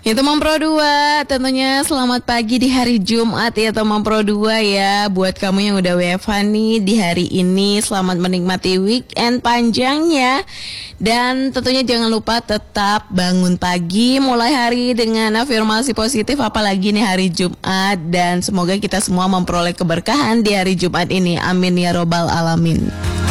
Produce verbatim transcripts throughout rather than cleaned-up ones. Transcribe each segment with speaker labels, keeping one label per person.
Speaker 1: Ya teman Pro dua, tentunya selamat pagi di hari Jumat ya teman Pro dua ya. Buat kamu yang udah W F H nih di hari ini, selamat menikmati weekend panjangnya. Dan tentunya jangan lupa tetap bangun pagi, mulai hari dengan afirmasi positif, apalagi nih hari Jumat. Dan semoga kita semua memperoleh keberkahan di hari Jumat ini, amin ya robbal alamin.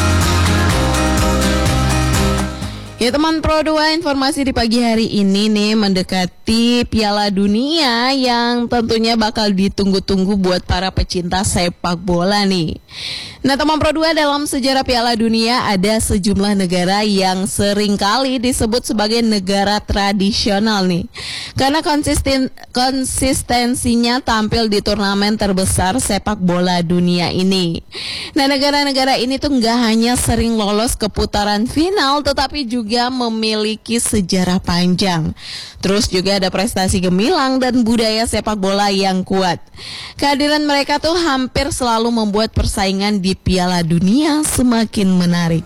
Speaker 1: Ya teman Pro dua, informasi di pagi hari ini nih mendekati Piala Dunia yang tentunya bakal ditunggu-tunggu buat para pecinta sepak bola nih. Nah teman Pro dua, dalam sejarah Piala Dunia ada sejumlah negara yang seringkali disebut sebagai negara tradisional nih. Karena konsisten, konsistensinya tampil di turnamen terbesar sepak bola dunia ini. Nah negara-negara ini tuh nggak hanya sering lolos ke putaran final, tetapi juga juga memiliki sejarah panjang. Terus juga ada prestasi gemilang dan budaya sepak bola yang kuat. Kehadiran mereka tuh hampir selalu membuat persaingan di Piala Dunia semakin menarik.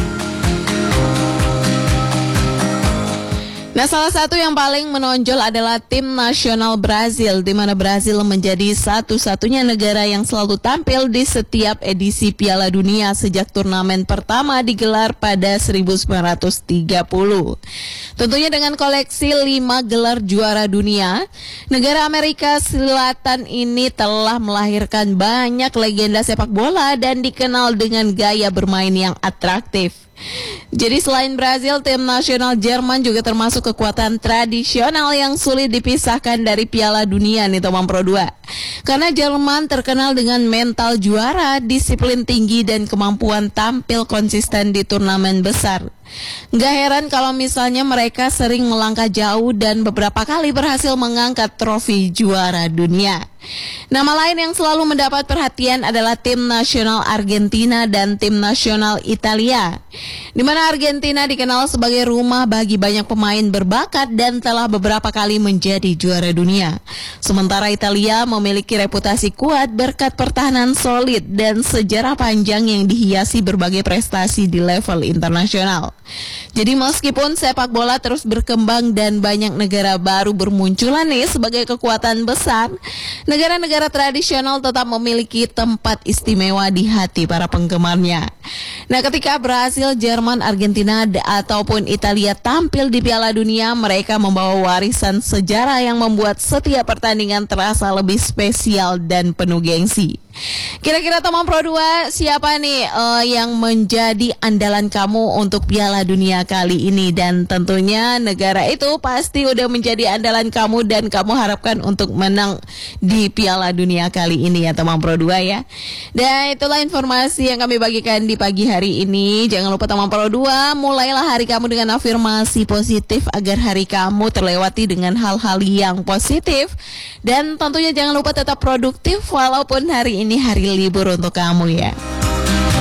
Speaker 1: Nah, salah satu yang paling menonjol adalah tim nasional Brazil, di mana Brazil menjadi satu-satunya negara yang selalu tampil di setiap edisi Piala Dunia sejak turnamen pertama digelar pada seribu sembilan ratus tiga puluh. Tentunya dengan koleksi lima gelar juara dunia, negara Amerika Selatan ini telah melahirkan banyak legenda sepak bola dan dikenal dengan gaya bermain yang atraktif. Jadi selain Brazil, tim nasional Jerman juga termasuk kekuatan tradisional yang sulit dipisahkan dari Piala Dunia nih teman Pro dua. Karena Jerman terkenal dengan mental juara, disiplin tinggi dan kemampuan tampil konsisten di turnamen besar. Gak heran kalau misalnya mereka sering melangkah jauh dan beberapa kali berhasil mengangkat trofi juara dunia. Nama lain yang selalu mendapat perhatian adalah tim nasional Argentina dan tim nasional Italia, di mana Argentina dikenal sebagai rumah bagi banyak pemain berbakat dan telah beberapa kali menjadi juara dunia. Sementara Italia memiliki reputasi kuat berkat pertahanan solid dan sejarah panjang yang dihiasi berbagai prestasi di level internasional. Jadi meskipun sepak bola terus berkembang dan banyak negara baru bermunculan nih sebagai kekuatan besar, negara-negara tradisional tetap memiliki tempat istimewa di hati para penggemarnya. Nah, ketika Brazil, Jerman, Argentina ataupun Italia tampil di Piala Dunia, mereka membawa warisan sejarah yang membuat setiap pertandingan terasa lebih spesial dan penuh gengsi. Kira-kira teman Pro dua, siapa nih uh, yang menjadi andalan kamu untuk Piala Dunia kali ini? Dan tentunya negara itu pasti udah menjadi andalan kamu dan kamu harapkan untuk menang di Piala Dunia kali ini ya teman Pro dua ya. Dan itulah informasi yang kami bagikan di pagi hari ini. Jangan lupa teman Pro dua, mulailah hari kamu dengan afirmasi positif agar hari kamu terlewati dengan hal-hal yang positif. Dan tentunya jangan lupa tetap produktif walaupun hari ini hari libur untuk kamu ya.